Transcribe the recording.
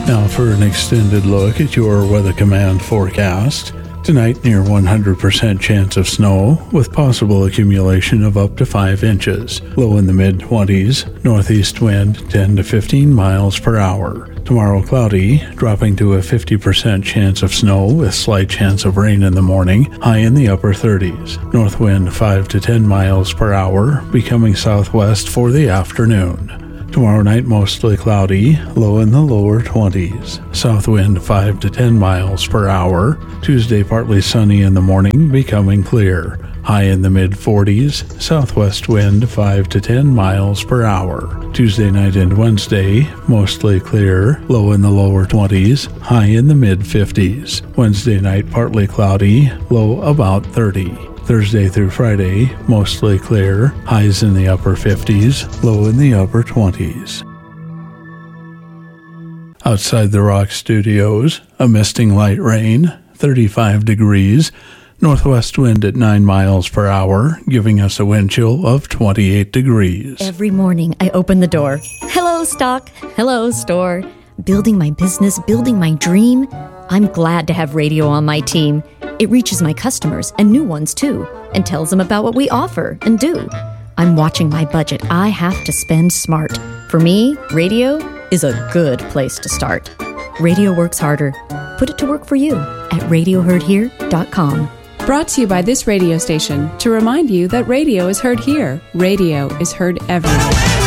Now for an extended look at your Weather Command forecast. Tonight, near 100% chance of snow, with possible accumulation of up to 5 inches. Low in the mid-20s, northeast wind 10 to 15 miles per hour. Tomorrow, cloudy, dropping to a 50% chance of snow with slight chance of rain in the morning, high in the upper 30s. North wind 5 to 10 miles per hour, becoming southwest for the afternoon. Tomorrow night, mostly cloudy, low in the lower 20s. South wind 5 to 10 miles per hour. Tuesday, partly sunny in the morning, becoming clear. High in the mid-40s. Southwest wind 5 to 10 miles per hour. Tuesday night and Wednesday, mostly clear, low in the lower 20s. High in the mid-50s. Wednesday night, partly cloudy, low about 30. Thursday through Friday, mostly clear, highs in the upper 50s, low in the upper 20s. Outside the Rock Studios, a misting light rain, 35 degrees, northwest wind at 9 miles per hour, giving us a wind chill of 28 degrees. Every morning I open the door. Hello, stock. Hello, store. Building my business, building my dream. I'm glad to have radio on my team. It reaches my customers and new ones too, and tells them about what we offer and do. I'm watching my budget. I have to spend smart. For me, radio is a good place to start. Radio works harder. Put it to work for you at radioheardhere.com. Brought to you by this radio station to remind you that radio is heard here. Radio is heard everywhere.